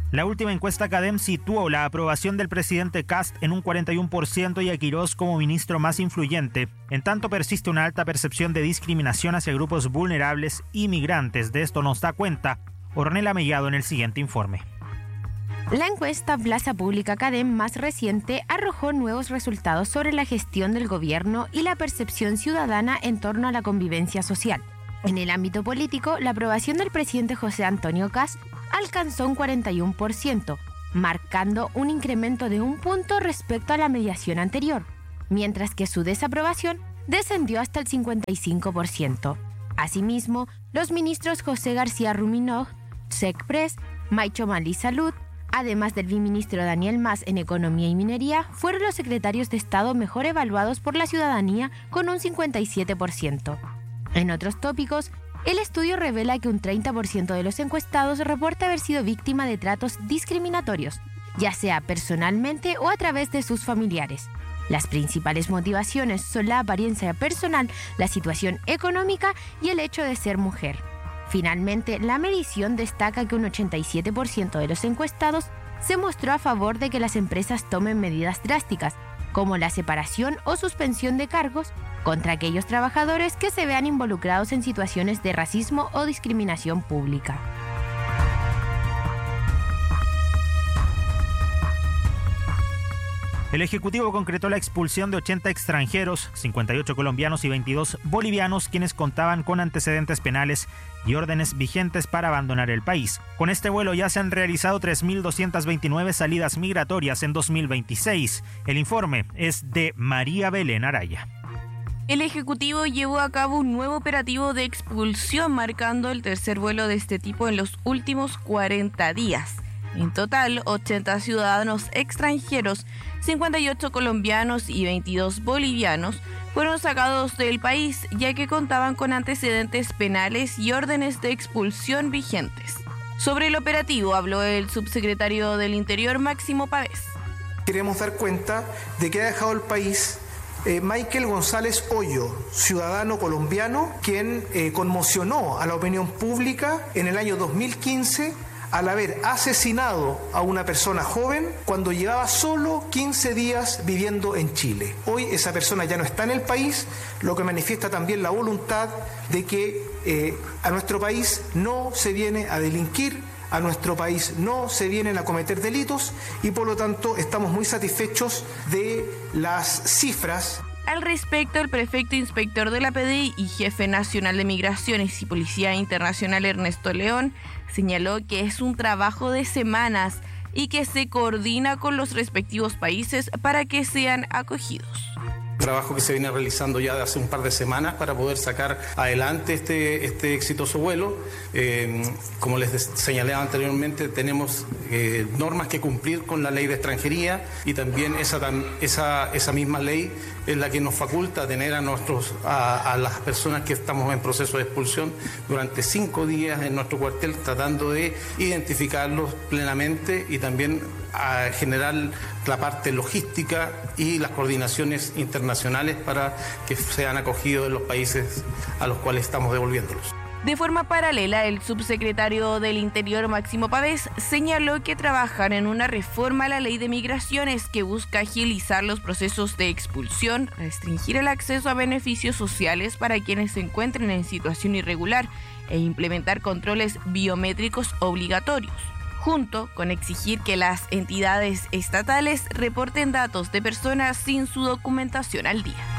La última encuesta CADEM situó la aprobación del presidente Kast en un 41% y a Quirós como ministro más influyente. En tanto, persiste una alta percepción de discriminación hacia grupos vulnerables y migrantes. De esto nos da cuenta Ornella Mellado en el siguiente informe. La encuesta Plaza Pública CADEM más reciente arrojó nuevos resultados sobre la gestión del gobierno y la percepción ciudadana en torno a la convivencia social. En el ámbito político, la aprobación del presidente José Antonio Kast alcanzó un 41%, marcando un incremento de 1 punto respecto a la medición anterior, mientras que su desaprobación descendió hasta el 55%. Asimismo, los ministros José García Ruminó, SECPRES, Maicho Malí Salud, además del viceministro Daniel Mas en Economía y Minería, fueron los secretarios de Estado mejor evaluados por la ciudadanía con un 57%. En otros tópicos, el estudio revela que un 30% de los encuestados reporta haber sido víctima de tratos discriminatorios, ya sea personalmente o a través de sus familiares. Las principales motivaciones son la apariencia personal, la situación económica y el hecho de ser mujer. Finalmente, la medición destaca que un 87% de los encuestados se mostró a favor de que las empresas tomen medidas drásticas, como la separación o suspensión de cargos, contra aquellos trabajadores que se vean involucrados en situaciones de racismo o discriminación pública. El Ejecutivo concretó la expulsión de 80 extranjeros, 58 colombianos y 22 bolivianos, quienes contaban con antecedentes penales y órdenes vigentes para abandonar el país. Con este vuelo ya se han realizado 3.229 salidas migratorias en 2026. El informe es de María Belén Araya. El Ejecutivo llevó a cabo un nuevo operativo de expulsión, marcando el tercer vuelo de este tipo en los últimos 40 días. En total, 80 ciudadanos extranjeros, 58 colombianos y 22 bolivianos fueron sacados del país, ya que contaban con antecedentes penales y órdenes de expulsión vigentes. Sobre el operativo habló el subsecretario del Interior, Máximo Pavés. Queremos dar cuenta de que ha dejado el país Michael González Hoyo, ciudadano colombiano, quien conmocionó a la opinión pública en el año 2015 al haber asesinado a una persona joven cuando llevaba solo 15 días viviendo en Chile. Hoy esa persona ya no está en el país, lo que manifiesta también la voluntad de que a nuestro país no se viene a delinquir, a nuestro país no se vienen a cometer delitos y por lo tanto estamos muy satisfechos de las cifras. Al respecto, el prefecto inspector de la PDI y jefe nacional de Migraciones y Policía Internacional, Ernesto León, señaló que es un trabajo de semanas y que se coordina con los respectivos países para que sean acogidos. Trabajo que se viene realizando ya de hace un par de semanas para poder sacar adelante este exitoso vuelo. Como les señalé anteriormente, tenemos normas que cumplir con la ley de extranjería y también esa misma ley es la que nos faculta tener a las personas que estamos en proceso de expulsión durante 5 días en nuestro cuartel, tratando de identificarlos plenamente y también a generar la parte logística y las coordinaciones internacionales para que sean acogidos en los países a los cuales estamos devolviéndolos. De forma paralela, el subsecretario del Interior, Máximo Pavés, señaló que trabajan en una reforma a la ley de migraciones que busca agilizar los procesos de expulsión, restringir el acceso a beneficios sociales para quienes se encuentren en situación irregular e implementar controles biométricos obligatorios, junto con exigir que las entidades estatales reporten datos de personas sin su documentación al día.